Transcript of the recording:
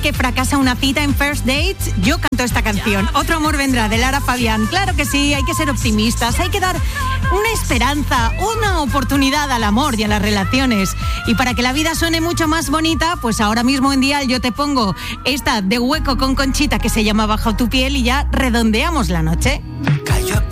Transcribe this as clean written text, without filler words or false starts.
que fracasa una cita en First Date, yo canto esta canción. Otro amor vendrá, de Lara Fabián. Claro que sí, hay que ser optimistas, hay que dar una esperanza, una oportunidad al amor y a las relaciones. Y para que la vida suene mucho más bonita, pues ahora mismo en Dial yo te pongo esta de Hueco con Conchita que se llama Bajo tu piel y ya redondeamos la noche. Cayó